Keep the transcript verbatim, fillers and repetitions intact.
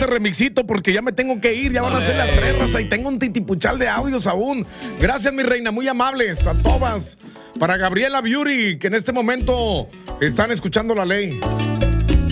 remixito porque ya me tengo que ir. Ya van a ser las tres, raza, y tengo un titipuchal de audios aún. Gracias, mi reina, muy amables a todas. Para Gabriela Beauty, que en este momento están escuchando La Ley.